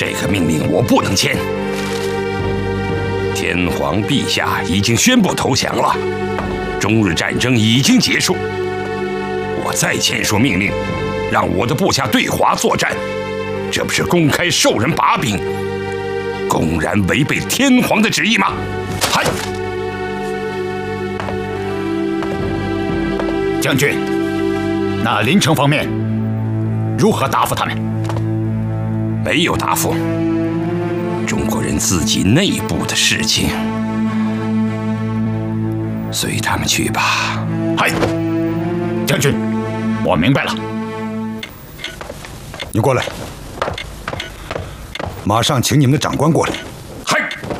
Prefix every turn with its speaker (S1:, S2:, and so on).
S1: 这个命令我不能签。天皇陛下已经宣布投降了，中日战争已经结束。我再签署命令，让我的部下对华作战，这不是公开授人把柄，公然违背天皇的旨意吗？嗨！
S2: 将军，那临城方面如何答复他们？
S1: 没有答复。中国人自己内部的事情，随他们去吧。
S2: 嗨，将军，我明白了。
S3: 你过来，马上请你们的长官过来。